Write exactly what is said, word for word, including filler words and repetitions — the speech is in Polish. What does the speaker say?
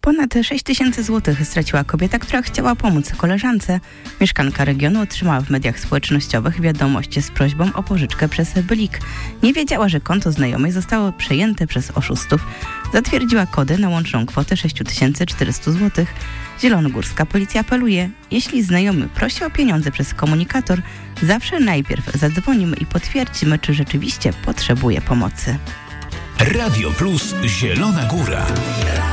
Ponad sześć tysięcy złotych straciła kobieta, która chciała pomóc koleżance. Mieszkanka regionu otrzymała w mediach społecznościowych wiadomość z prośbą o pożyczkę przez Blik. Nie wiedziała, że konto znajomej zostało przejęte przez oszustów. Zatwierdziła kody na łączną kwotę sześć tysięcy czterysta złotych. Zielonogórska policja apeluje: jeśli znajomy prosi o pieniądze przez komunikator, zawsze najpierw zadzwonimy i potwierdzimy, czy rzeczywiście potrzebuje pomocy. Radio Plus Zielona Góra.